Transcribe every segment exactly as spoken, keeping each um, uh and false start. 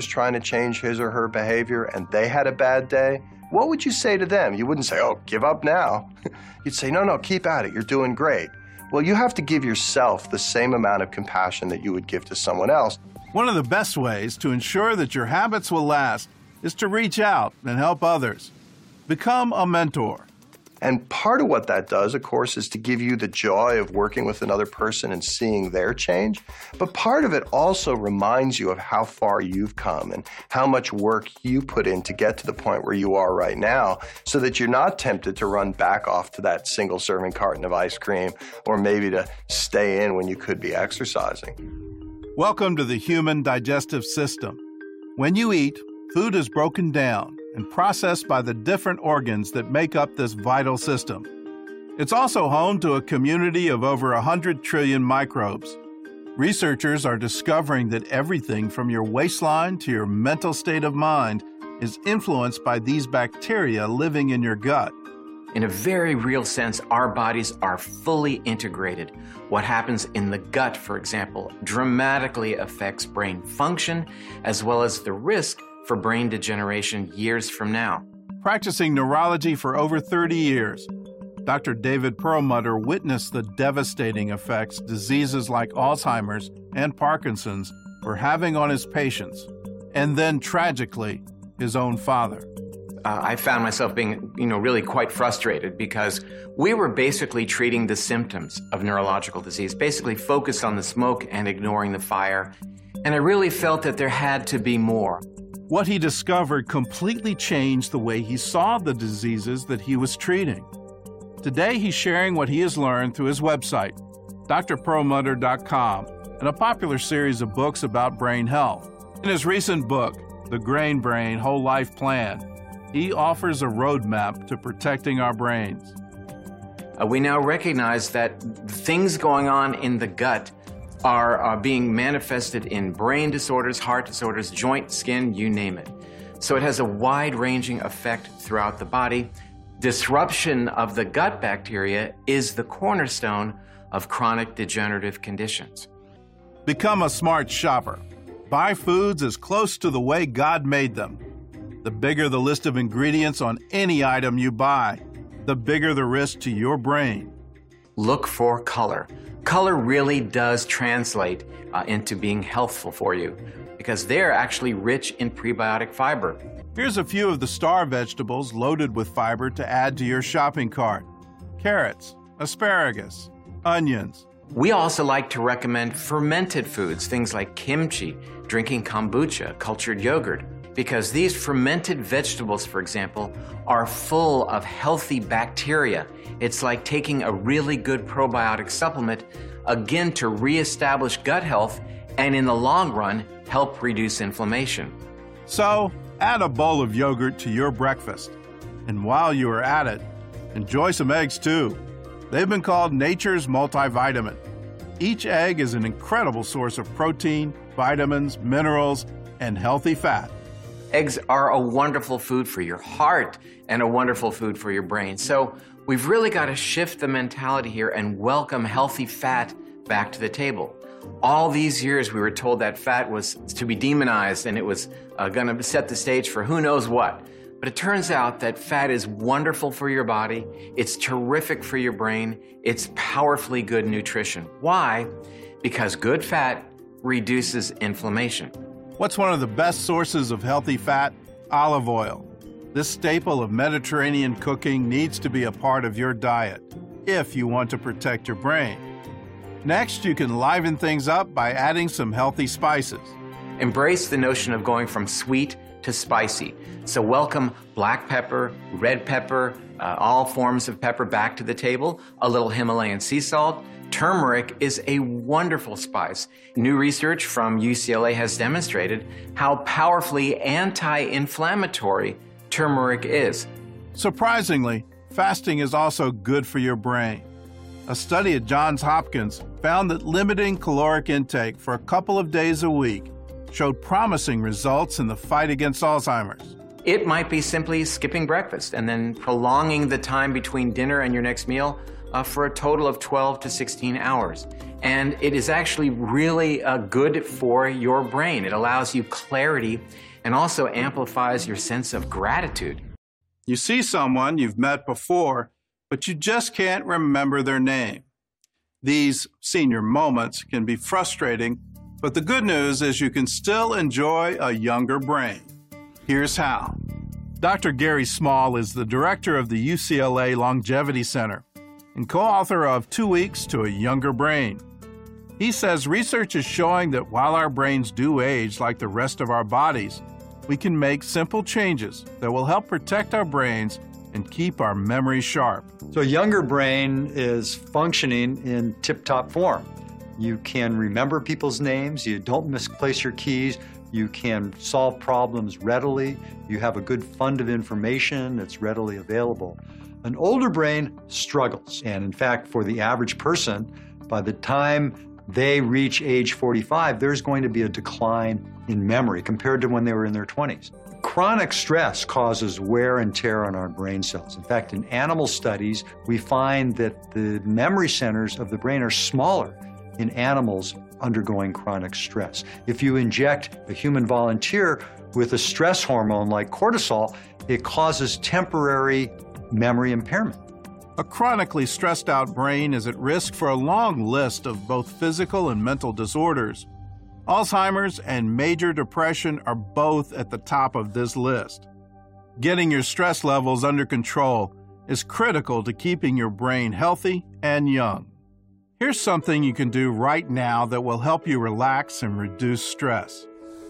trying to change his or her behavior and they had a bad day, what would you say to them? You wouldn't say, oh, give up now. You'd say, no, no, keep at it. You're doing great. Well, you have to give yourself the same amount of compassion that you would give to someone else. One of the best ways to ensure that your habits will last is to reach out and help others. Become a mentor. And part of what that does, of course, is to give you the joy of working with another person and seeing their change. But part of it also reminds you of how far you've come and how much work you put in to get to the point where you are right now, so that you're not tempted to run back off to that single serving carton of ice cream, or maybe to stay in when you could be exercising. Welcome to the human digestive system. When you eat, food is broken down and processed by the different organs that make up this vital system. It's also home to a community of over one hundred trillion microbes. Researchers are discovering that everything from your waistline to your mental state of mind is influenced by these bacteria living in your gut. In a very real sense, our bodies are fully integrated. What happens in the gut, for example, dramatically affects brain function, as well as the risk for brain degeneration years from now. Practicing neurology for over thirty years, Doctor David Perlmutter witnessed the devastating effects diseases like Alzheimer's and Parkinson's were having on his patients, and then tragically, his own father. Uh, I found myself being, you know, really quite frustrated because we were basically treating the symptoms of neurological disease, basically focused on the smoke and ignoring the fire. And I really felt that there had to be more. What he discovered completely changed the way he saw the diseases that he was treating. Today, he's sharing what he has learned through his website, D R Perlmutter dot com, and a popular series of books about brain health. In his recent book, The Grain Brain Whole Life Plan, he offers a roadmap to protecting our brains. Uh, we now recognize that things going on in the gut are, are being manifested in brain disorders, heart disorders, joint, skin, you name it. So it has a wide-ranging effect throughout the body. Disruption of the gut bacteria is the cornerstone of chronic degenerative conditions. Become a smart shopper. Buy foods as close to the way God made them. The bigger the list of ingredients on any item you buy, the bigger the risk to your brain. Look for color. Color really does translate uh, into being healthful for you because they're actually rich in prebiotic fiber. Here's a few of the star vegetables loaded with fiber to add to your shopping cart. Carrots, asparagus, onions. We also like to recommend fermented foods, things like kimchi, drinking kombucha, cultured yogurt, because these fermented vegetables, for example, are full of healthy bacteria. It's like taking a really good probiotic supplement, again, to reestablish gut health and in the long run, help reduce inflammation. So, add a bowl of yogurt to your breakfast. And while you are at it, enjoy some eggs too. They've been called nature's multivitamin. Each egg is an incredible source of protein, vitamins, minerals, and healthy fat. Eggs are a wonderful food for your heart and a wonderful food for your brain. So we've really got to shift the mentality here and welcome healthy fat back to the table. All these years we were told that fat was to be demonized and it was uh, going to set the stage for who knows what. But it turns out that fat is wonderful for your body, it's terrific for your brain, it's powerfully good nutrition. Why? Because good fat reduces inflammation. What's one of the best sources of healthy fat? Olive oil. This staple of Mediterranean cooking needs to be a part of your diet if you want to protect your brain. Next, you can liven things up by adding some healthy spices. Embrace the notion of going from sweet to spicy. So welcome black pepper, red pepper, uh, all forms of pepper back to the table, a little Himalayan sea salt. Turmeric is a wonderful spice. New research from U C L A has demonstrated how powerfully anti-inflammatory turmeric is. Surprisingly, fasting is also good for your brain. A study at Johns Hopkins found that limiting caloric intake for a couple of days a week showed promising results in the fight against Alzheimer's. It might be simply skipping breakfast and then prolonging the time between dinner and your next meal uh, for a total of twelve to sixteen hours. and it is actually really uh, good for your brain. It allows you clarity and also amplifies your sense of gratitude. You see someone you've met before, but you just can't remember their name. These senior moments can be frustrating, but the good news is you can still enjoy a younger brain. Here's how. Doctor Gary Small is the director of the U C L A Longevity Center and co-author of Two Weeks to a Younger Brain. He says research is showing that while our brains do age like the rest of our bodies, we can make simple changes that will help protect our brains and keep our memory sharp. So a younger brain is functioning in tip-top form. You can remember people's names, you don't misplace your keys, you can solve problems readily, you have a good fund of information that's readily available. An older brain struggles, and in fact, for the average person, by the time they reach age forty-five, there's going to be a decline in memory compared to when they were in their twenties. Chronic stress causes wear and tear on our brain cells. In fact, in animal studies, we find that the memory centers of the brain are smaller in animals undergoing chronic stress. If you inject a human volunteer with a stress hormone like cortisol, it causes temporary memory impairment. A chronically stressed out brain is at risk for a long list of both physical and mental disorders. Alzheimer's and major depression are both at the top of this list. Getting your stress levels under control is critical to keeping your brain healthy and young. Here's something you can do right now that will help you relax and reduce stress.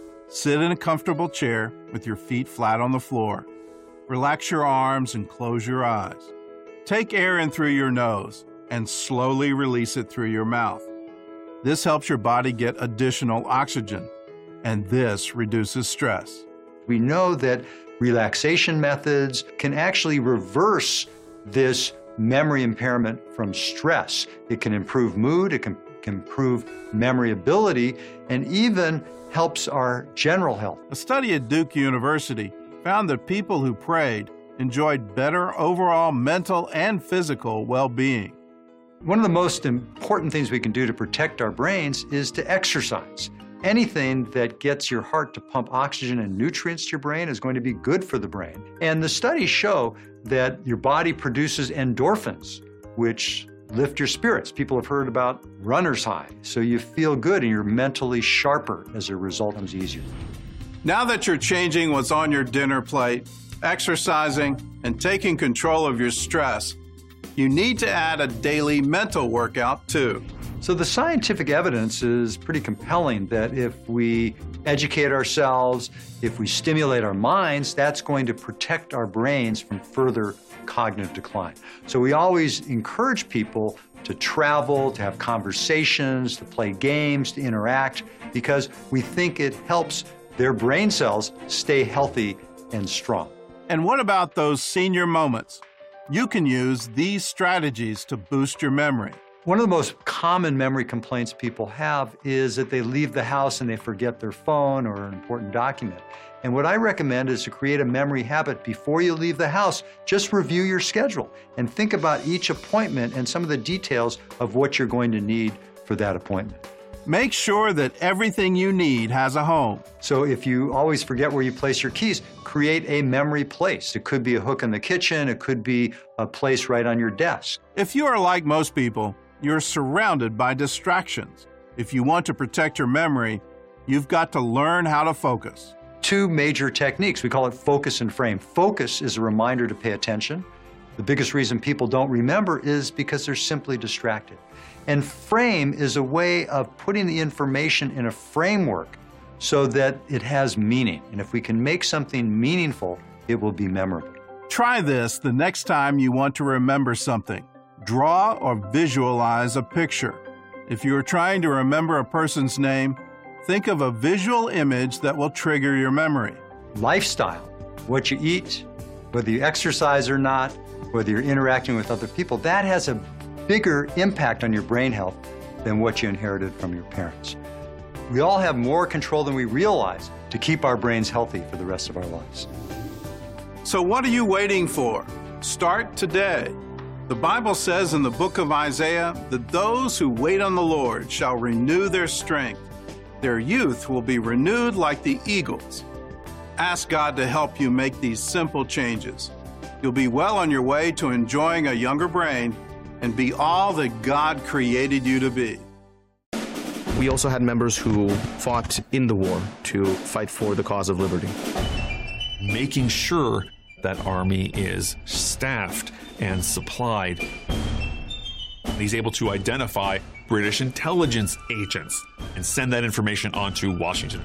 Sit in a comfortable chair with your feet flat on the floor. Relax your arms and close your eyes. Take air in through your nose and slowly release it through your mouth. This helps your body get additional oxygen, and this reduces stress. We know that relaxation methods can actually reverse this memory impairment from stress. It can improve mood, it can, can improve memory ability, and even helps our general health. A study at Duke University found that people who prayed enjoyed better overall mental and physical well-being. One of the most important things we can do to protect our brains is to exercise. Anything that gets your heart to pump oxygen and nutrients to your brain is going to be good for the brain. And the studies show that your body produces endorphins, which lift your spirits. People have heard about runner's high. So you feel good and you're mentally sharper as a result. It becomes easier. Now that you're changing what's on your dinner plate, exercising, and taking control of your stress, you need to add a daily mental workout too. So the scientific evidence is pretty compelling that if we educate ourselves, if we stimulate our minds, that's going to protect our brains from further cognitive decline. So we always encourage people to travel, to have conversations, to play games, to interact, because we think it helps their brain cells stay healthy and strong. And what about those senior moments? You can use these strategies to boost your memory. One of the most common memory complaints people have is that they leave the house and they forget their phone or an important document. And what I recommend is to create a memory habit before you leave the house. Just review your schedule and think about each appointment and some of the details of what you're going to need for that appointment. Make sure that everything you need has a home. So if you always forget where you place your keys, create a memory place. It could be a hook in the kitchen, it could be a place right on your desk. If you are like most people, you're surrounded by distractions. If you want to protect your memory, you've got to learn how to focus. Two major techniques. We call it focus and frame. Focus is a reminder to pay attention. The biggest reason people don't remember is because they're simply distracted. And frame is a way of putting the information in a framework so that it has meaning. And if we can make something meaningful, it will be memorable. Try this the next time you want to remember something. Draw or visualize a picture. If you are trying to remember a person's name, think of a visual image that will trigger your memory. Lifestyle, what you eat, whether you exercise or not, whether you're interacting with other people, that has a bigger impact on your brain health than what you inherited from your parents. We all have more control than we realize to keep our brains healthy for the rest of our lives. So what are you waiting for? Start today. The Bible says in the book of Isaiah that those who wait on the Lord shall renew their strength. Their youth will be renewed like the eagles. Ask God to help you make these simple changes. You'll be well on your way to enjoying a younger brain and be all that God created you to be. We also had members who fought in the war to fight for the cause of liberty. Making sure that army is staffed and supplied. He's able to identify British intelligence agents and send that information on to Washington.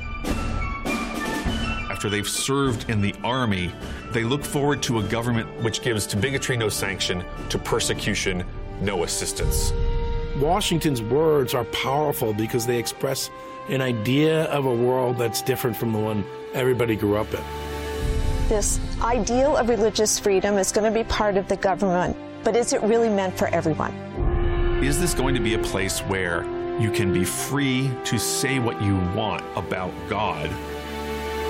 After they've served in the army, they look forward to a government which gives to bigotry no sanction, to persecution no assistance. Washington's words are powerful because they express an idea of a world that's different from the one everybody grew up in. This ideal of religious freedom is going to be part of the government, but is it really meant for everyone? Is this going to be a place where you can be free to say what you want about God